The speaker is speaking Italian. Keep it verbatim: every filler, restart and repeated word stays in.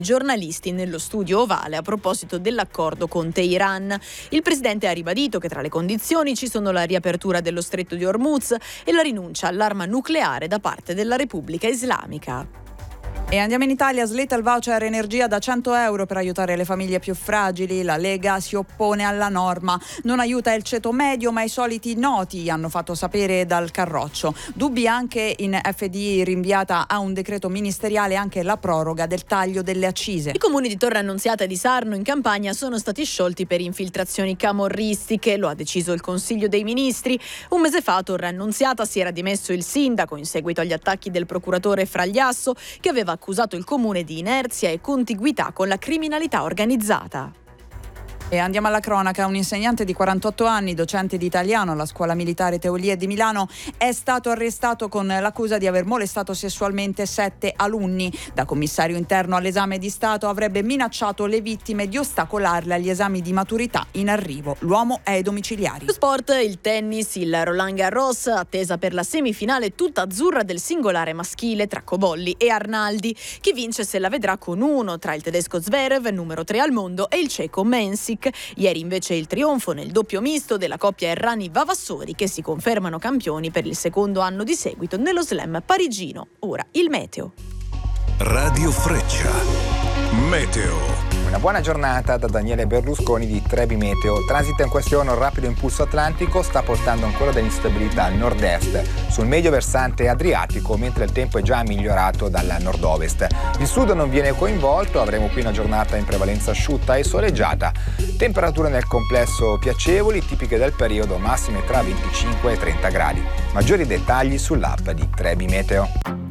giornalisti nello studio ovale a proposito dell'accordo con Teheran. Il presidente ha ribadito che tra le condizioni ci sono la riapertura dello stretto di Hormuz e la rinuncia all'arma nucleare da parte della Repubblica Islamica. E andiamo in Italia, slitta il voucher energia da cento euro per aiutare le famiglie più fragili. La Lega si oppone alla norma. Non aiuta il ceto medio, ma i soliti noti, hanno fatto sapere dal Carroccio. Dubbi anche in F D I, rinviata a un decreto ministeriale anche la proroga del taglio delle accise. I comuni di Torre Annunziata e di Sarno in Campania sono stati sciolti per infiltrazioni camorristiche, lo ha deciso il Consiglio dei Ministri. Un mese fa a Torre Annunziata si era dimesso il sindaco in seguito agli attacchi del procuratore Fragliasso, che aveva accusato il comune di inerzia e contiguità con la criminalità organizzata. E andiamo alla cronaca. Un insegnante di quarantotto anni, docente di italiano alla Scuola Militare Teolie di Milano, è stato arrestato con l'accusa di aver molestato sessualmente sette alunni. Da commissario interno all'esame di Stato avrebbe minacciato le vittime di ostacolarle agli esami di maturità in arrivo. L'uomo è ai domiciliari. Lo sport, il tennis, il Roland Garros, attesa per la semifinale tutta azzurra del singolare maschile tra Cobolli e Arnaldi. Chi vince se la vedrà con uno tra il tedesco Zverev, numero tre al mondo, e il ceco Mensik. Ieri invece il trionfo nel doppio misto della coppia Errani-Vavassori, che si confermano campioni per il secondo anno di seguito nello slam parigino. Ora il meteo. Radio Freccia. Meteo. Una buona giornata da Daniele Berlusconi di Trebi Meteo. Transita in questione un rapido impulso atlantico, sta portando ancora dell'instabilità al nord-est sul medio versante adriatico, mentre il tempo è già migliorato dal nord-ovest. Il sud non viene coinvolto, avremo qui una giornata in prevalenza asciutta e soleggiata. Temperature nel complesso piacevoli, tipiche del periodo, massime tra venticinque e trenta gradi. Maggiori dettagli sull'app di Trebi Meteo.